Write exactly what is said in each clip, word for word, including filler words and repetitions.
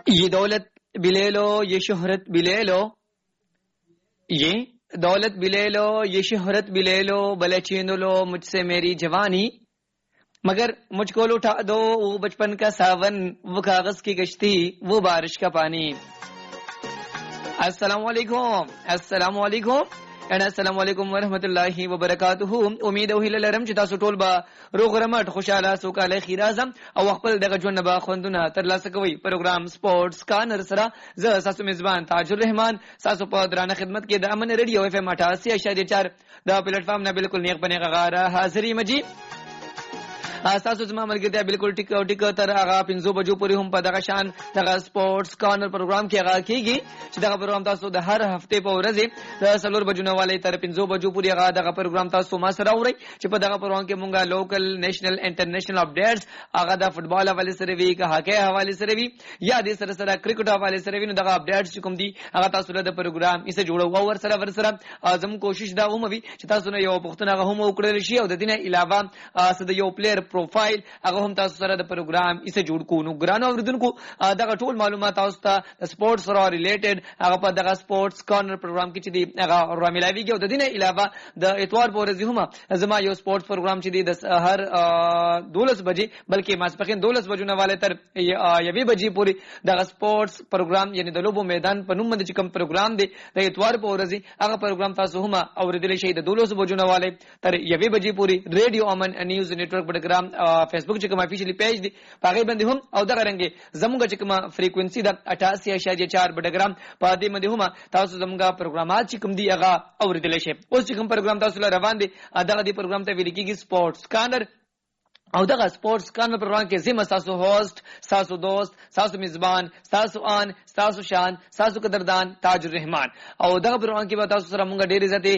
ये दौलत भी ले लो, ये शोहरत भी ले लो, ये दौलत भी ले लो, ये शोहरत भी ले लो, भले छीन लो मुझसे मेरी जवानी, मगर मुझको लुटा दो वो बचपन का सावन, वो कागज की कश्ती, वो बारिश का पानी। अस्सलाम वालेकुम, अस्सलाम वालेकुम and assalamu alaikum wa rahmatullahi wa barakatuhu. امید او هیله لرم چې تاسو ټول به روغ رمټ خوشاله سوکاله خیرازم او خپل دغه ژوند به خوندونه ترلاسه کوي. پروګرام سپورتس کانر سره زه تاسو میزبان تاج الرحمن تاسو په درانه خدمت کې د امن ریډیو اف ام اٹھاسی اشاریه چار د پلیټ فارم نه بالکل نیغ بنه غاره حاضری مجي. تاسو زما ملګرتیا بالکل ټیک او ټیک تر هغه پنځو بجو پورې هم په دغه شان دغه سپورتس کارنر پروګرام کې هغه کیږي چې دغه پروګرام تاسو د هر هفته په ورځ د سلور بجو نه والے تر پنځو بجو پورې هغه دغه پروګرام تاسو ما سره اوري چې په دغه پروګرام کې مونږه لوکل نېشنل انټرنیشنل اپډیټس هغه د فوتبال حواله سره وی که هاکي حواله سره وی یا د سره سره کرکټ حواله سره وی نو دغه اپډیټس کوم دي هغه تاسو له پروګرام یې جوړو او ور سره ور سره اعظم کوشش دا هم وی چې تاسو نه یو پښتون هغه هم وکړل شي او د دې نه علاوه څه د یو پلیئر پروفایل هغه هم تاسو سره د پروګرام یې جوړ کو. نو ګرانو اوریدونکو دغه ټول معلومات تاسو ته د سپورتس سره ریلیټډ هغه په دغه سپورتس کارنر پروګرام کې چې دی هغه راملاویږي او د دې نه علاوه د اتوار په ورځ هم زما یو سپورتس پروګرام چې دی د هر دولس بجې بلکې ماسپخین دولس بجو نه والے تر یوې بجې پورې دغه سپورتس پروګرام یعنی د لوبو میدان په نوم باندې چې کوم پروګرام دی د اتوار په ورځ هغه پروګرام تاسو هم اوریدلی شئ د دولس بجو نه والے تر یوې بجې پورې ریډیو امن نیوز نیټورک پروګرام فیسبوک چې کوم افیشلی پیج دی پاغه باندې هم او دغه رنګ زموږ چې کوم فریکوئنسي د اٹھاسی اشاریه چار بډګرام په دې باندې هم تاسو زموږ پروګرامات چې کوم دی هغه اوریدلی شئ. اوس چې کوم پروګرام تاسو لپاره روان دی دغه دی پروګرام ته ویل کېږي سپورتس کارنر او دغه سپورتس کارنر پروګرام کې زما تاسو هوست تاسو دوست تاسو میزبان تاسو آن تاسو شان تاسو قدردان تاج الرحمن او دغه پروګرام کې به تاسو سره مونږ ډېر عزت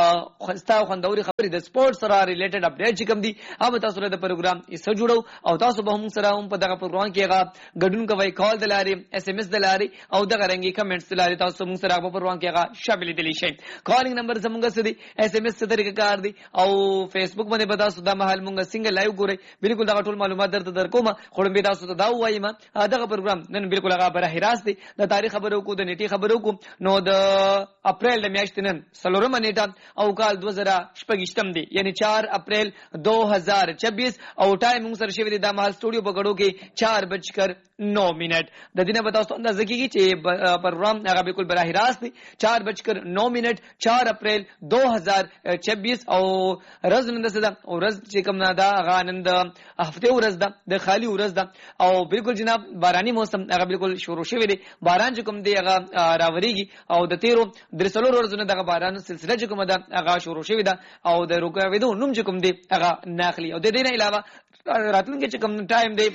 خوستا خوندوري خبرې د سپورتس سره ریلیټډ اپډیټ چې کوم دي هغه تاسو له پروګرام یې سره جوړو او تاسو به هم سره هم په دغه پروګرام کې هغه ګډون کوي کال دلاري اس ام اس دلاري او دغه رنګي کمنټس دلاري تاسو موږ سره په پروګرام کې هغه شامل دي شي. کالینګ نمبر زموږ سره دي اس ام اس څخه طریقه کار دي او فیسبوک باندې به تاسو د محل موږ سنگل لایو ګورئ بالکل دا ټول معلومات درته درکوم خو به تاسو ته دا وایم دغه پروګرام نن بالکل هغه بره راست دی د تاریخ خبرو کو د نیټي خبرو کو نو د اپریل د میاشتې نن سلورم نیټه او کال دو هزار شپږم دی یعنی چار اپریل دو هزار چھبیس او ټایم موږ سره شوی دی د محل سټوډیو په غړو کې چار بجکر نو منټ د دینه به تاسو اندازه کیږي چې پروګرام هغه بالکل بره راست دی چار بجکر نو منټ چار اپریل دو هزار چھبیس او ورځ نن د صدا او ورځ چې کوم نه دا هغه نن د هفته ورځ ده د خالی ورځ ده او بالکل جناب باراني موسم هغه بالکل شروع شوی دی باران چې کوم دی هغه راوريږي او د تیرو درسلو ورځې دغه باران سلسله چې کوم ده هغه شروع شوی ده او د روکاویدو نوم چې کوم دی هغه ناخلی او د دې نه علاوه راتلونکي چې کوم ټایم دی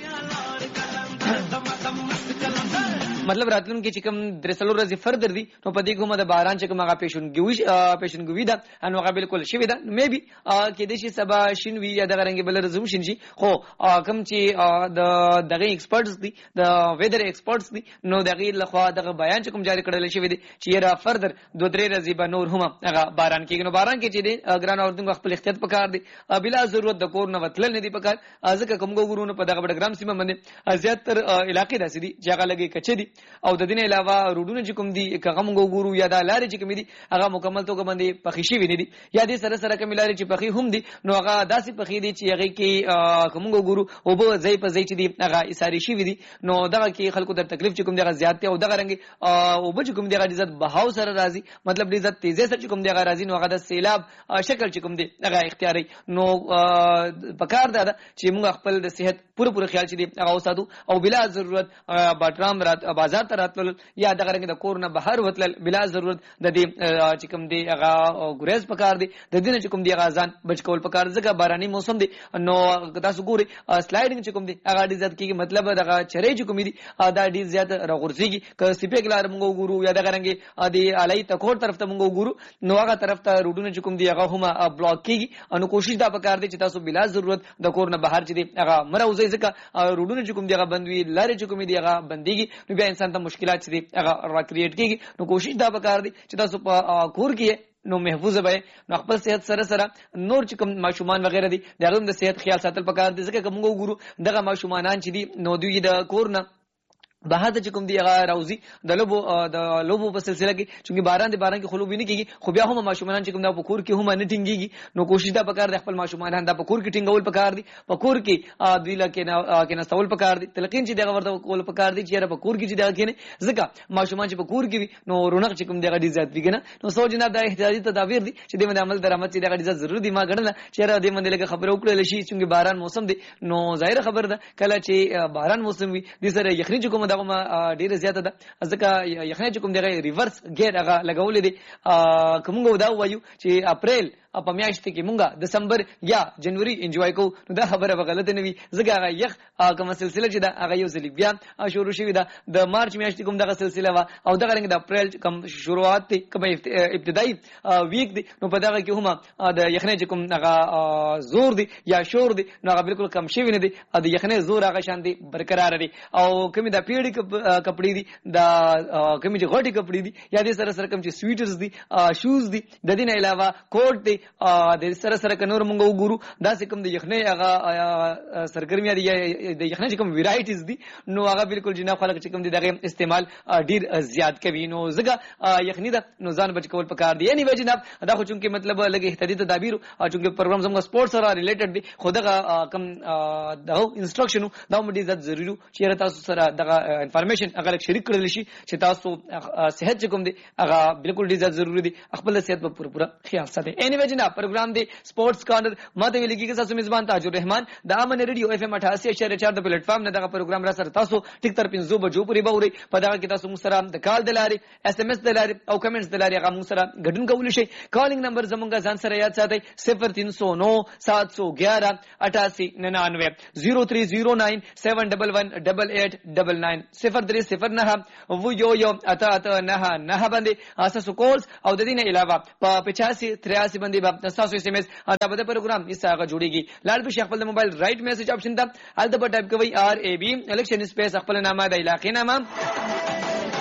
مطلب راتلونکي چې کوم درسلو ورځې فردر دي نو په دې کومه د باران چې کوم هغه پیشنګوي پیشنګوي ده انو هغه بالکل شوی ده مې بي کې د شي سبا شینوي یا د غرنګ بل رزم شینشي خو کوم چې د دغه ایکسپرټس دي د ویدر ایکسپرټس دي نو دغه لخوا دغه بیان چې کوم جاری کړل شوی دي چې را فردر دوه درې ورځې به نور هم هغه باران کېږي نو باران کې چې دي ګران اوردون خپل احتیاط پکار دي بلا ضرورت د کور نه وتل نه دي پکار ځکه کوم ګورونو په دغه بډګرام سیمه باندې زیاتره علاقې داسې دي چې هغه لګي کچې دي او د دې علاوه روډونه چې کوم دي کغه موږ ګورو یا د لارې چې کوم دي هغه مکمل توګه باندې پخې شي ویني دي یا دې سره سره کوم لارې چې پخې هم دي نو هغه داسې پخې دي چې هغه کې کوم ګورو او به ځای په ځای چې دي هغه اساري شي وي دي نو دغه کې خلکو د تکلیف چې کوم دغه زیاتې او دغه رنګ او به چې کوم دغه عزت بهاو سره راځي مطلب د عزت تیزه سره چې کوم دغه راځي نو هغه د سیلاب شکل چې کوم دي هغه اختیاري نو پکار ده چې موږ خپل د صحت پوره پوره خیال چې دي هغه وساتو او بلا ضرورت باټرام رات بازار ته راتل یا دغه رنګ د کور نه بهر وتل بلا ضرورت د دې چې کوم دی هغه ګریز پکار دی د دې چې کوم دی هغه ځان بچ کول پکار ځکه باراني موسم دی نو تاسو ګوري سلایډینګ چې کوم دی هغه ډیر زیات کیږي مطلب دغه چرې چې کوم دی دا ډیر زیات راغورځيږي که سپیګ لار موږ ګورو یا دغه رنګ دی علي تکور طرف ته موږ ګورو نو هغه طرف ته روډونه چې کوم دی هغه هم بلاک کیږي انو کوشش دا پکار دی چې تاسو بلا ضرورت د کور نه بهر چې دی هغه مروزي ځکه روډونه چې کوم دی هغه بندوي لارې چې کوم دی هغه بنديږي نو بیا انسان ته مشکلات چې هغه را کریټ کیږي نو کوشش دا وکړ دي چې تاسو په کور کې نو محفوظ به نو خپل صحت سره سره نور چې کوم ماشومان وغیرہ دي دغه د صحت خیال ساتل پکار دي ځکه کوم وګورو دغه ماشومانان چې دي نو دوی د کور نه بهر ته کوم دی هغه راوزی د لوبو د لوبو په سلسله کې چې باران د باران کې خلوب نه کیږي خو بیا هم ماشومان چې کوم د پکور کې هم نه ټینګيږي نو کوشش دا پکار د خپل ماشومان د پکور کې ټینګول پکار دي پکور کې دوی لکه نه کې نه سوال پکار دي تلقین چې دغه ورته کول پکار دي چې پکور کې چې دغه کې نه ځکه ماشومان چې پکور کې نو رونق چې کوم دغه دي زیات ویګنه نو سو جناب د احتیاطي تدابیر دي چې د عمل درآمد چې دغه دي ضروري دي ما غړل چې را دې باندې لکه خبره وکړل شي چې باران موسم دي نو ظاهر خبر ده کله چې باران موسم وي د سره یخني چې کوم دغه ډیر زیاته ده ځکه یخني چې کوم دغه ریورس ګیر هغه لګولې دي کومګو دا وایو چې اپریل په میاشت کې مونږه دسمبر یا جنوري انجوای کو نو دا خبره به غلط نه وي ځکه هغه یخ کوم سلسله چې دا هغه یو ځل بیا شروع شوې ده د مارچ میاشت کوم دغه سلسله وا او دغه رنګ د اپریل کوم شروعات دي کوم ابتدایي ویک دي نو په دغه کې هم د یخني چې کوم هغه زور دي یا شور دي نو هغه بالکل کم شوی نه دي د یخني زور هغه شان دي برقرار دي او کوم د پیړی کپڑے دي د کوم چې غټي کپڑے دي یا د سره سره کوم چې سویټرز دي شوز دي د دې نه علاوه کوټ دي د سره سره کنور مونږ وګورو دا کوم د یخني هغه سرګرمي دي د یخني کوم ویرایټیز دي نو هغه بالکل جنا خلک چې کوم دي دغه استعمال ډیر زیات کوي نو زګه یخني دا نو ځان بچ کول پکار دي یعنی وجناب دا خو چونکه مطلب لګي احتیاطي تدابیر او چونکه پروګرام زموږ سپورت سره ریلیټډ دي خو دغه کوم دغه انستراکشن دا مو دي ضروري چې تاسو سره دغه انفارمیشن هغه شریک کړل شي چې تاسو صحت کوم دي هغه بالکل ډیر ضروري دي خپل صحت په پوره پوره خیال ساتئ اینی وی جناب پروگرام دی سپورٹس کارنر ماته ویلګي کې تاسو میزبان تاج الرحمن د امن ریډیو اف ام اٹھاسی اشاریه چار د پلیټ فارم نه دغه پروگرام را سره تاسو ټیک تر پنځو بجو پورې باوري په دغه کې تاسو مسره د کال دلاري اس ام اس دلاري او کمنټس دلاري هغه مسره غډون کول شي کالینګ نمبر زمونږه ځان سره یاد ساتئ صفر تین سو نو سات سو گیارہ اٹھاسی ننانوے زیرو تھری زیرو نائن سیون ڈبل ون ڈبل ایٹ ڈبل نائن صفر تھری صفر نه و یو یو اتا اتا نه نه باندې اساسو کولز او د دې نه علاوه په پچاسی تریاسی باندې په تاسو اس ام اس دا په پروګرام یې ساغه جوړیږي لال په خپل موبایل رائټ میسج آپشن ته الته په ټایپ کوي آر ای بی الیکشن سپیس خپل نامه د علاقې نامه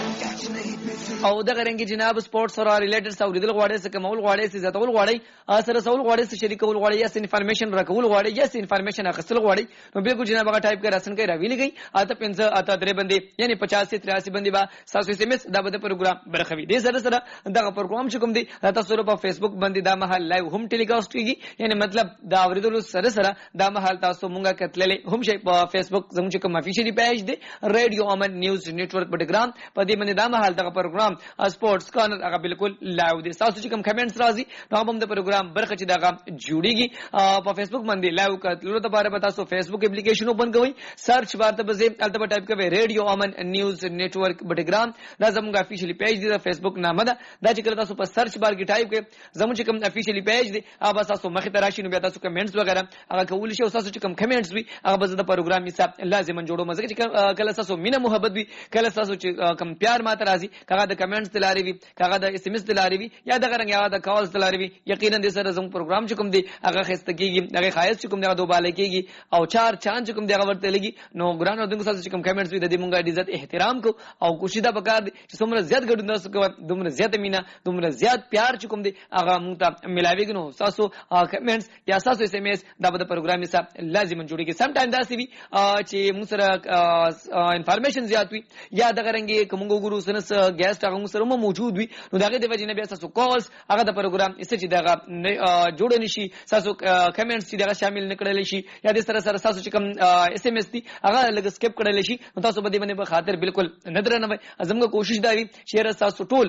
او دغه رنګ جناب سپورتس سره ریلیټډ سو ریدل غواړي څه کومول غواړي څه زتول غواړي سره سوال غواړي څه شریکول غواړي یا څه انفارمیشن راکول غواړي یا څه انفارمیشن اخیستل غواړي نو بالکل جناب هغه ټایپ کړه رسن کوي راویلې گئی اته پنځه اته درې باندې یعنی پچاسی تریاسی باندې با تاسو اس ام اس دا به پروګرام برخوي دي سره سره دغه پروګرام چې کوم دی تاسو په فیسبوک باندې دا محل لایو هم ټیلیکاسټ کیږي یعنی مطلب دا اوریدلو سره سره دا محل تاسو مونږه کتللې هم شي په فیسبوک زموږ کوم افیشلی پیج دی رادیو امن نیوز نیټورک پروګرام په دې باندې دا محل دغه پروګرام سپورتس کارنر هغه بالکل لایو دي تاسو چې کوم کمنټس راځي نو هم د پروګرام برخه چې دغه جوړیږي په فیسبوک باندې لایو کتلو ته باره تاسو فیسبوک اپلیکیشن اوپن کوئ سرچ بار ته به الته ټایپ کوئ رادیو امن نیوز نیټورک پروګرام دا زموږ افیشلی پیج دی د فیسبوک نامه ده دا چې کله تاسو په سرچ بار کې ټایپ کړئ زموږ کوم افیشلی پیج دی هغه تاسو مخې ته راشي نو بیا تاسو کمنټس وغیرہ هغه کول شي او تاسو چې کوم کمنټس وي هغه به د پروګرام حساب لازم جوړو مزه چې کله تاسو مینه محبت وي کله تاسو چې کوم پیار ماته راځي کله د کمنټس دلاري وي کله د اس ام اس دلاري وي یا د غرنګ یا د کالز دلاري وي یقینا د سره زموږ پروګرام چې کوم دی هغه خسته کیږي هغه خایس چې کوم دی هغه دوباله کیږي او چار چاند چې کوم دی هغه ورته لګي نو ګران او دغه تاسو چې کوم کمنټس وي د دې مونږه عزت احترام کو او کوشش دا وکړ چې څومره زیات ګډون تاسو کوو دومره زیات مینا دومره زیات پیار چې کوم دی هغه مونږ ته ملاويږي نو تاسو کمنټس یا تاسو اس ام اس دا د پروګرام حساب لازم جوړیږي سم ټایم دا سی وي چې موږ سره انفارمیشن زیات وي یا د غرنګ کوم ګورو سنس ګیسټ هغه موږ سره موجود وي نو داګه د وجې نه بیا تاسو کالز هغه د پروګرام اس چې دغه جوړ نشي تاسو کمنټس چې دغه شامل نکړل شي یا د سره سره تاسو چې کوم اس ام اس دي هغه لږ سکپ کړل شي نو تاسو به دې باندې په خاطر بالکل ندر نه وي زموږ کوشش دا وي چې تاسو ټول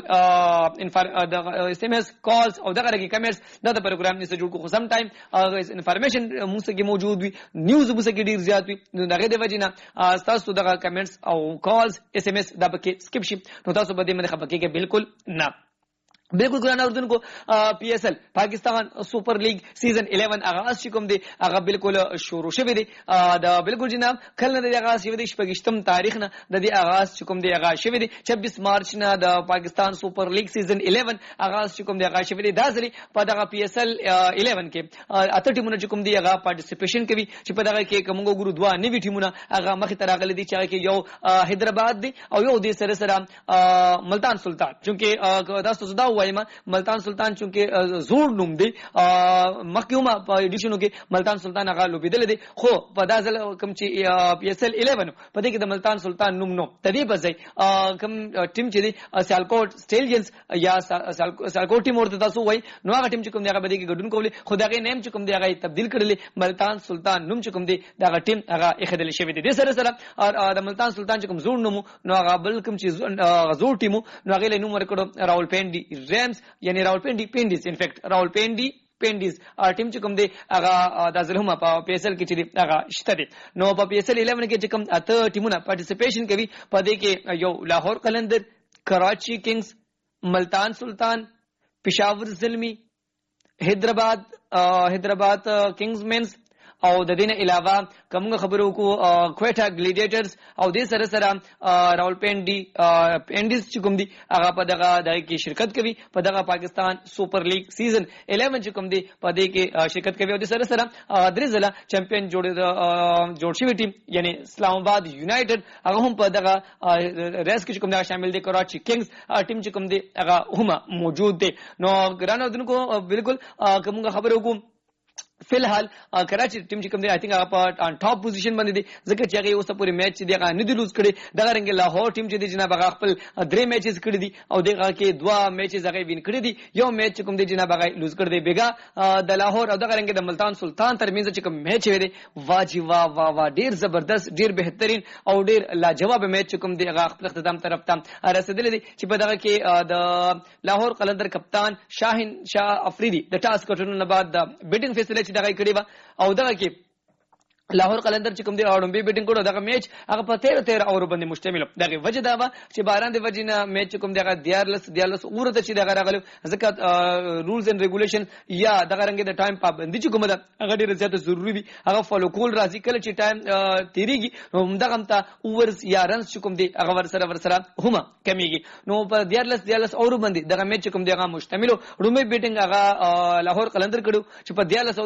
د اس ام اس کالز او دغه رګي کمنټس د پروګرام نه جوړ کو سم ټایم انفارمیشن موږ سره موجود وي نیوز موږ سره ډیر زیات وي نو دغه د وجې نه تاسو دغه کمنټس او کالز اس ام اس د پکې سکپ شي نو تاسو به دې باندې خبرې کې بالکل نه بالکل ګران اردن کو پی ایس ایل پاکستان سپر لیگ سیزن الیون آغاز شکم دی هغه بالکل شروع شوی دی دا بالکل جناب کله د آغاز شوی دی شپږشتم تاریخ نه د دې آغاز شکم دی آغاز شوی دی چھبیس مارچ نه د پاکستان سپر لیگ سیزن الیون آغاز شکم دی آغاز شوی دی دا ځلی په دغه پی ایس ایل الیون کې اته ټیمونه کوم دی هغه پارټیسیپیشن کوي چې په دغه کې کومګو ګورو دوا نیوی ټیمونه هغه مخې ته راغلي دي چې کې یو حیدرآباد دی او یو د سره سره ملتان سلطان چونکه تاسو دا وایم ملتان سلطان چونکه زوړ نوم دی مخکومه په ایډیشنو کې ملتان سلطان هغه لوبیدل دي خو په دا ځل کوم چې پی ایس ایل الیون په دې کې د ملتان سلطان نوم نو تدې په ځای کوم ټیم چې دی سالکوټ سټیلجنز یا سالکوټ ټیم ورته تاسو وای نو هغه ټیم چې کوم دی هغه په دې کې ګډون کولی خو دا غي نیم چې کوم دی هغه تبديل کړل ملتان سلطان نوم چې کوم دی دا ټیم هغه اخدل شوی دی د سره سره او د ملتان سلطان چې کوم زوړ نوم نو هغه بل کوم چې زوړ ټیمو نو هغه له نوم ورکړو راول پینډي ریمز یعنی راول پینډي پینډیز ان فیکټ راول پینډي پینډیز ټیم چې کوم دی هغه د ظلم په پی ایس ایل کې چې دی هغه شته دی نو په پی ایس ایل الیون کې چې کوم اته ټیمونه پارټیسیپیشن کوي په دې کې یو لاهور قلندر کراچي کینگز ملتان سلطان پېښور زلمی حیدرآباد حیدرآباد کینگز مینز او د دې نه علاوه کومه خبرو کو کوټا ګلیډیټرز او د سره سره راولپنډي پینډیز چې کوم دي هغه په دغه د کې شرکت کوي په دغه پاکستان سپر لیګ سیزن الیون چې کوم دي په دې کې شرکت کوي او د سره سره درې ځله چمپیون جوړ جوړ شوی ټیم یعنی اسلام آباد یونایټډ هغه هم په دغه ریس کې کوم دا شامل دي کراچي کینگز ټیم چې کوم دي هغه هم موجود دي نو ګرانو دونکو بالکل کومه خبرو کو فی الحال کراچي ټیم چې کوم دی آی تھنک هغه په ان ټاپ پوزیشن باندې دی ځکه چې هغه اوس پورې میچ دی هغه نه دی لوز کړي دغه رنګ لاهور ټیم چې دی جناب هغه خپل درې میچز کړي دي او دغه کې دوا میچز هغه وین کړي دي یو میچ کوم دی جناب هغه لوز کړي دی بیګا د لاهور او دغه رنګ د ملتان سلطان ترمنځ چې کوم میچ وی دی واجی وا وا وا ډیر زبردست ډیر بهترین او ډیر لاجواب میچ کوم دی هغه خپل اختتام طرف ته رسیدلی دی چې په دغه کې د لاهور قلندر کپتان شاهین شاه افریدي د ټاس کټونو نه بعد د بیټینګ فیصله چې دغه کړی و او دغه کې لاهور قلندر چې کوم دی اورم بي بیټینګ کړو دغه میچ هغه په تیرہ تیرہ اور باندې مشتمل دغه وجه دا و چې باران دی وجنه میچ کوم دغه دیارلس دیارلس اورته چې دغه راغلو ځکه رولز اینڈ ریګولیشن یا دغه رنګ د ټایم پابندي چې کومه ده هغه ډیره زیاته ضروری دي هغه فالو کول راځي کله چې ټایم تیریږي نو دغه هم ته اورز یا رنز چې کوم دی هغه ور سره ور سره هم کمیږي نو په دیارلس دیارلس اور باندې دغه میچ کوم دی هغه مشتمل رومي بیټینګ هغه لاهور قلندر کړو چې په دیارلس